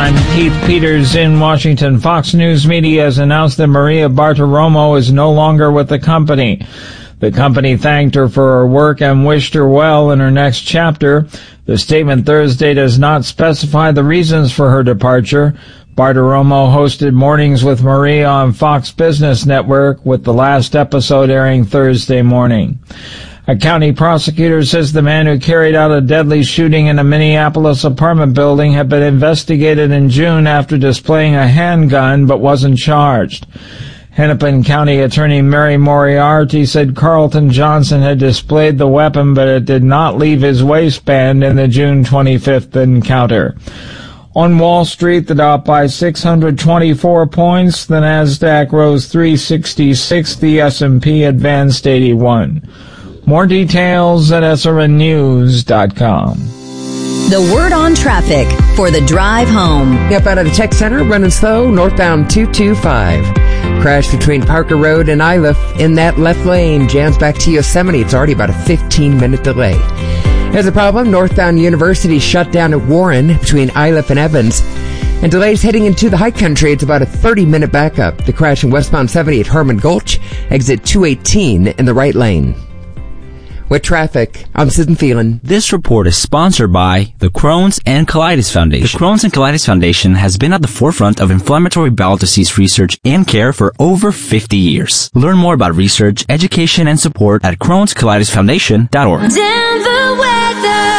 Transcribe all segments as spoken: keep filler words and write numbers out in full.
I'm Keith Peters in Washington. Fox News Media has announced that Maria Bartiromo is no longer with the company. The company thanked her for her work and wished her well in her next chapter. The statement Thursday does not specify the reasons for her departure. Bartiromo hosted Mornings with Maria on Fox Business Network, with the last episode airing Thursday morning. A county prosecutor says the man who carried out a deadly shooting in a Minneapolis apartment building had been investigated in June after displaying a handgun but wasn't charged. Hennepin County Attorney Mary Moriarty said Carlton Johnson had displayed the weapon, but it did not leave his waistband in the June twenty-fifth encounter. On Wall Street, the Dow by six hundred twenty-four points, the Nasdaq rose three sixty-six, the S and P advanced eighty-one. More details at S R N news dot com. The word on traffic for the drive home. Up out of the tech center, running slow, northbound two two five. Crash between Parker Road and Iliff in that left lane. Jams back to Yosemite. It's already about a fifteen minute delay. There's a problem. Northbound University shut down at Warren between Iliff and Evans. And delays heading into the high country. It's about a thirty minute backup. The crash in westbound seventy at Herman Gulch. Exit two eighteen in the right lane. With traffic, I'm Susan Phelan. This report is sponsored by the Crohn's and Colitis Foundation. The Crohn's and Colitis Foundation has been at the forefront of inflammatory bowel disease research and care for over fifty years. Learn more about research, education, and support at crohns colitis foundation dot org. Denver weather.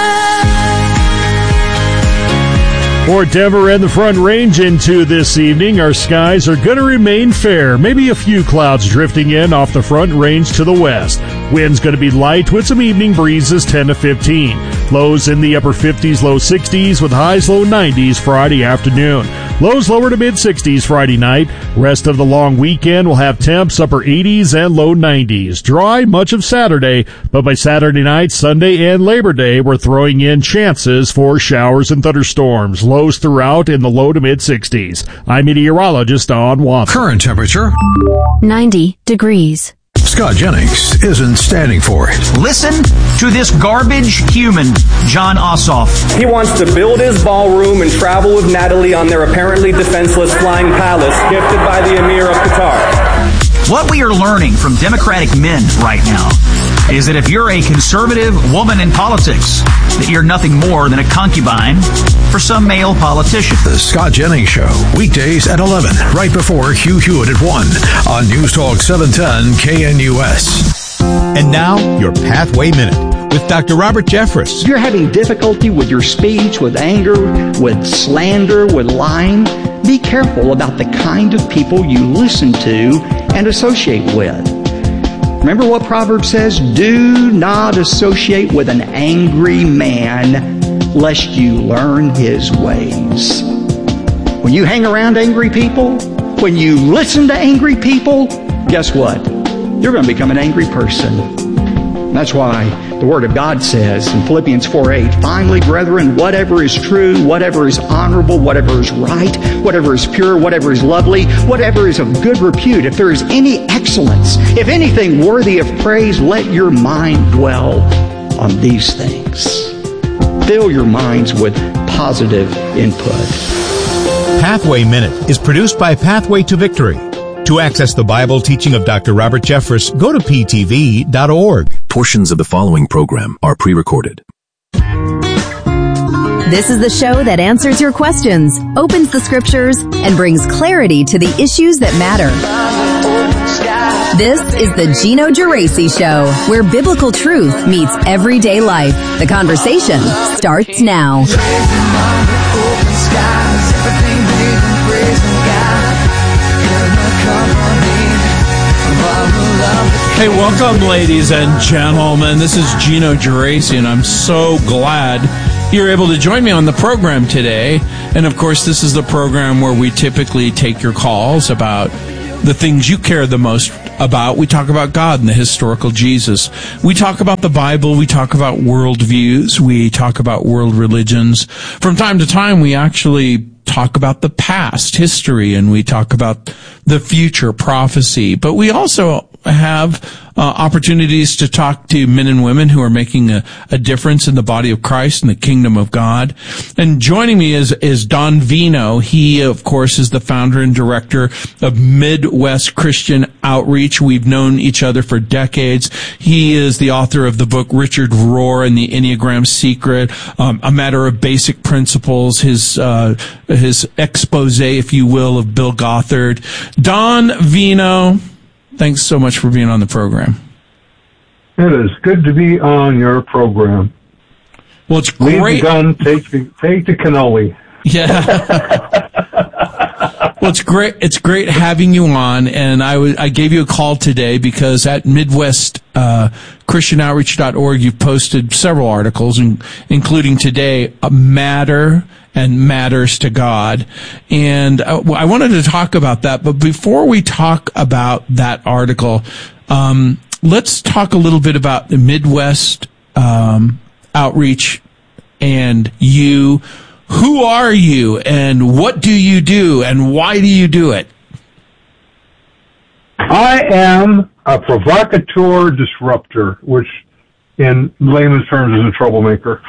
For Denver and the Front Range into this evening, our skies are going to remain fair. Maybe a few clouds drifting in off the Front Range to the west. Wind's going to be light with some evening breezes ten to fifteen. Lows in the upper fifties, low sixties, with highs low nineties Friday afternoon. Lows lower to mid-sixties Friday night. Rest of the long weekend will have temps upper eighties and low nineties. Dry much of Saturday, but by Saturday night, Sunday, and Labor Day, we're throwing in chances for showers and thunderstorms. Lows throughout in the low to mid-sixties. I'm meteorologist Don Watson. Current temperature ninety degrees. Scott Jennings isn't standing for it. Listen to this garbage human, John Ossoff. He wants to build his ballroom and travel with Natalie on their apparently defenseless flying palace gifted by the Emir of Qatar. What we are learning from Democratic men right now is that if you're a conservative woman in politics, that you're nothing more than a concubine for some male politician. The Scott Jennings Show, weekdays at eleven, right before Hugh Hewitt at one, on News Talk seven ten K N U S. And now, your Pathway Minute with Doctor Robert Jeffress. If you're having difficulty with your speech, with anger, with slander, with lying, be careful about the kind of people you listen to and associate with. Remember what Proverbs says? Do not associate with an angry man, lest you learn his ways. When you hang around angry people, when you listen to angry people, guess what? You're going to become an angry person. That's why the Word of God says in Philippians four eight, finally, brethren, whatever is true, whatever is honorable, whatever is right, whatever is pure, whatever is lovely, whatever is of good repute, if there is any excellence, if anything worthy of praise, let your mind dwell on these things. Fill your minds with positive input. Pathway Minute is produced by Pathway to Victory. To access the Bible teaching of Doctor Robert Jeffress, go to P T V dot org. Portions of the following program are pre-recorded. This is the show that answers your questions, opens the scriptures, and brings clarity to the issues that matter. This is the Gino Geraci Show, where biblical truth meets everyday life. The conversation starts now. Hey, welcome, ladies and gentlemen. This is Gino Geraci, and I'm so glad you're able to join me on the program today. And, of course, this is the program where we typically take your calls about the things you care the most about. We talk about God and the historical Jesus. We talk about the Bible. We talk about worldviews. We talk about world religions. From time to time, we actually talk about the past, history, and we talk about the future, prophecy. But we also have uh, opportunities to talk to men and women who are making a, a difference in the body of Christ and the kingdom of God. And joining me is, is Don Vino. He, of course, is the founder and director of Midwest Christian Outreach. We've known each other for decades. He is the author of the book Richard Rohr and the Enneagram Secret, um, A Matter of Basic Principles, his uh, his expose, if you will, of Bill Gothard. Don Vino, thanks so much for being on the program. It is good to be on your program. Well, it's Leave great. the gun, take the, take the cannoli. Yeah. Well, it's great. It's great having you on, and I, w- I gave you a call today because at Midwest uh, Christian Outreach dot org you've posted several articles, in, including today, a Matter and Matters to God. And uh, I wanted to talk about that, but before we talk about that article, um, let's talk a little bit about the Midwest um, Outreach and you. Who are you, and what do you do, and why do you do it? I am a provocateur disruptor, which in layman's terms is a troublemaker.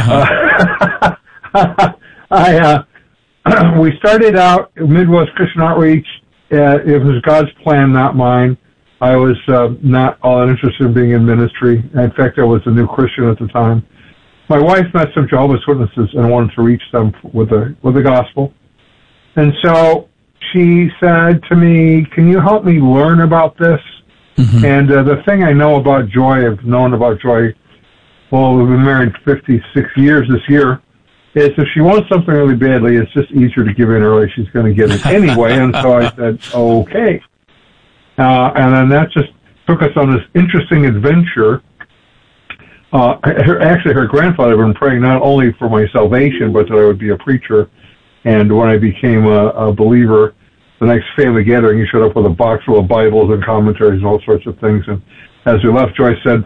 Uh-huh. Uh, I uh, we started out Midwest Christian Outreach. Uh, it was God's plan, not mine. I was uh, not all that interested in being in ministry. In fact, I was a new Christian at the time. My wife met some Jehovah's Witnesses and wanted to reach them with the with the gospel. And so she said to me, can you help me learn about this? Mm-hmm. And uh, the thing I know about Joy, I've known about Joy, well, we've been married fifty-six years this year, is if she wants something really badly, it's just easier to give in early. She's going to get it anyway. And so I said, okay. Uh, and then that just took us on this interesting adventure. Uh, her, actually, her grandfather had been praying not only for my salvation, but that I would be a preacher. And when I became a, a believer, the next family gathering, he showed up with a box full of Bibles and commentaries and all sorts of things. And as we left, Joyce said,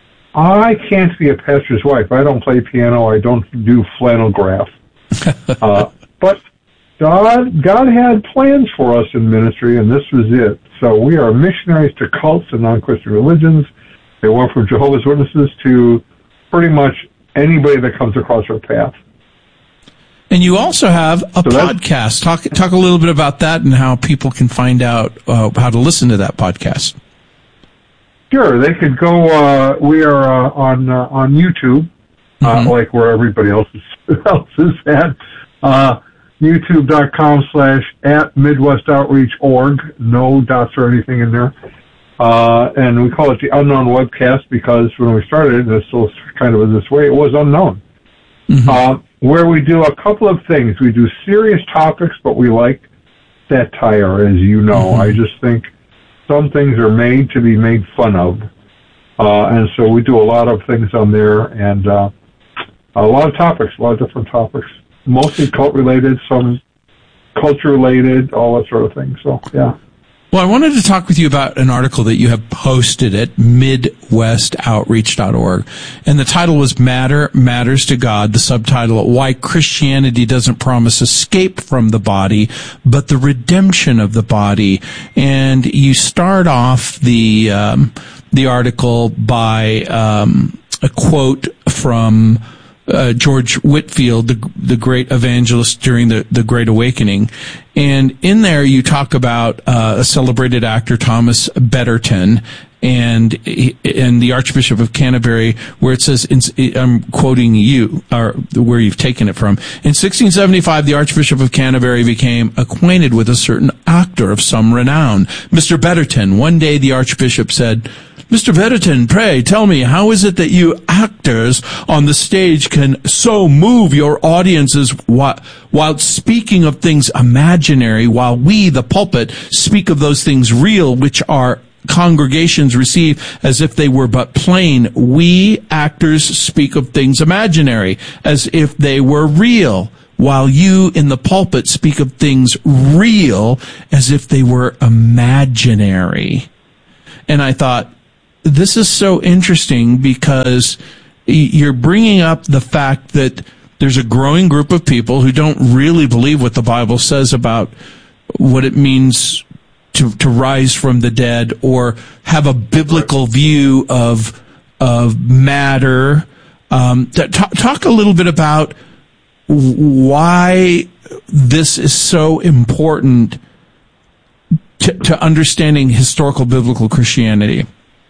I can't be a pastor's wife. I don't play piano. I don't do flannel graph. uh, but God, God had plans for us in ministry, and this was it. So we are missionaries to cults and non-Christian religions. They went from Jehovah's Witnesses to pretty much anybody that comes across our path. And you also have a so podcast. Talk talk a little bit about that and how people can find out uh, how to listen to that podcast. Sure, they could go. Uh, we are uh, on uh, on YouTube, uh, mm-hmm. like where everybody else is, else is at. Uh, YouTube.com slash at Midwest Outreach org. No dots or anything in there. Uh, and we call it the Unknown Webcast because when we started, and it's still kind of in this way, it was unknown. Mm-hmm. Uh, where we do a couple of things. We do serious topics, but we like satire, as you know. Mm-hmm. I just think some things are made to be made fun of. Uh, and so we do a lot of things on there, and uh, a lot of topics, a lot of different topics. Mostly cult-related, some culture-related, all that sort of thing. So, yeah. Well, I wanted to talk with you about an article that you have posted at Midwest Outreach dot org. And the title was Matter Matters to God, the subtitle, Why Christianity Doesn't Promise Escape from the Body, but the Redemption of the Body. And you start off the um, the article by um, a quote from Uh, George Whitefield, the the great evangelist during the, the Great Awakening. And in there you talk about uh, a celebrated actor, Thomas Betterton, and and the Archbishop of Canterbury, where it says, in, I'm quoting you, or where you've taken it from. In sixteen seventy-five, the Archbishop of Canterbury became acquainted with a certain actor of some renown, Mister Betterton. One day the Archbishop said, Mister Betterton, pray tell me, how is it that you actors on the stage can so move your audiences while, while speaking of things imaginary, while we, the pulpit, speak of those things real, which our congregations receive as if they were but plain? We actors speak of things imaginary, as if they were real, while you in the pulpit speak of things real, as if they were imaginary. And I thought, this is so interesting because you're bringing up the fact that there's a growing group of people who don't really believe what the Bible says about what it means to, to rise from the dead or have a biblical view of of matter. Um, t- talk a little bit about why this is so important to, to understanding historical biblical Christianity.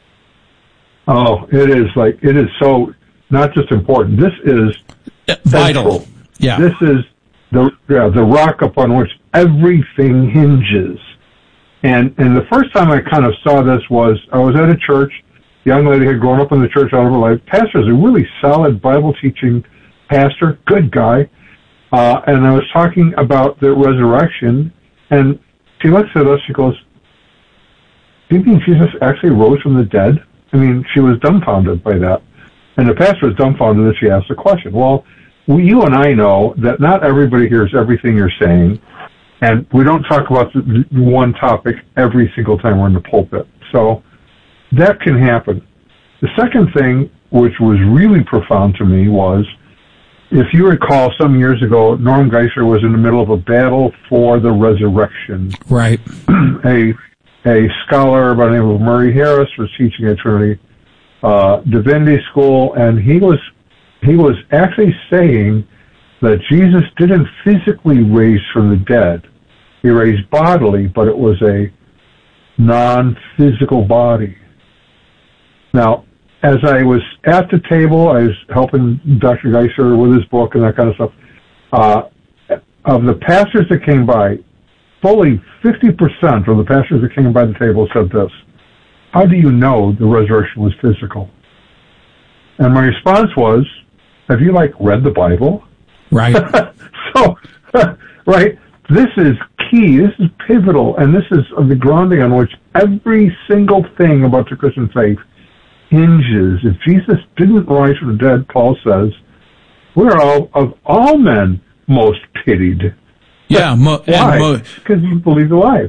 Oh, it is like, it is so not just important. This is vital. Central. Yeah. This is the yeah, the rock upon which everything hinges. And and the first time I kind of saw this was I was at a church. Young lady had grown up in the church all of her life. Pastor is a really solid Bible teaching pastor, good guy. Uh, and I was talking about the resurrection, and she looks at us. She goes, "Do you mean Jesus actually rose from the dead?" I mean, she was dumbfounded by that. And the pastor was dumbfounded that she asked the question. Well, we, you and I know that not everybody hears everything you're saying, and we don't talk about the one topic every single time we're in the pulpit. So that can happen. The second thing, which was really profound to me, was, if you recall, some years ago, Norm Geisler was in the middle of a battle for the resurrection. Right. a a scholar by the name of Murray Harris was teaching at Trinity uh, Divinity School, and he was he was actually saying that Jesus didn't physically raise from the dead. He raised bodily, but it was a non-physical body. Now, as I was at the table, I was helping Doctor Geisler with his book and that kind of stuff. Uh, of the pastors that came by, fully fifty percent of the pastors that came by the table said this: "How do you know the resurrection was physical?" And my response was, "Have you, like, read the Bible?" Right. So, right, this is key, this is pivotal, and this is the grounding on which every single thing about the Christian faith hinges. If Jesus didn't rise from the dead, Paul says, we're all, of all men, most pitied. Yeah, mo- why? Mo- because you believe the lie.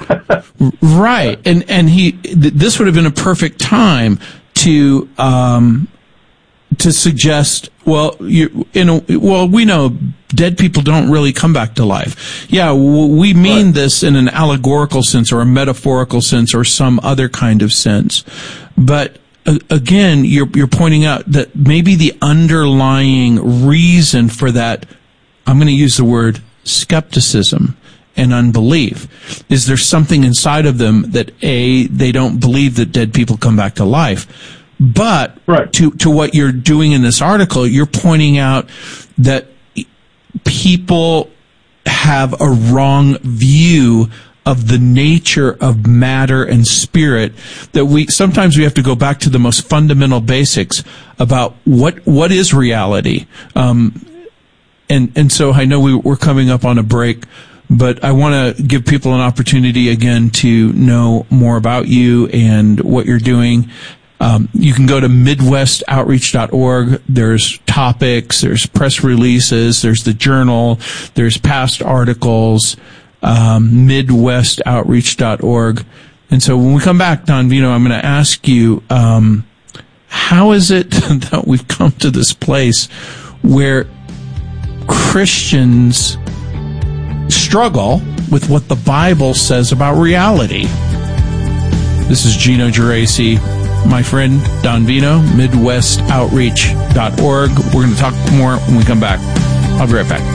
Right, and and he th- this would have been a perfect time to um to suggest. Well, you in a, well we know dead people don't really come back to life. Yeah, w- we mean right. this in an allegorical sense or a metaphorical sense or some other kind of sense, but uh, again, you're you're pointing out that maybe the underlying reason for that, I'm going to use the word skepticism and unbelief, is there something inside of them that A, they don't believe that dead people come back to life. But right. to, to what you're doing in this article, you're pointing out that people have a wrong view of the nature of matter and spirit, that we sometimes we have to go back to the most fundamental basics about what what is reality. Um, And and so I know we, we're coming up on a break, but I want to give people an opportunity again to know more about you and what you're doing. Um, you can go to midwest outreach dot org. There's topics, there's press releases, there's the journal, there's past articles, um, midwest outreach dot org. And so when we come back, Don Vino, I'm going to ask you, um, how is it that we've come to this place where Christians struggle with what the Bible says about reality? This is Gino Geraci, my friend Don Vino, midwest outreach dot org. We're going to talk more when we come back. I'll be right back.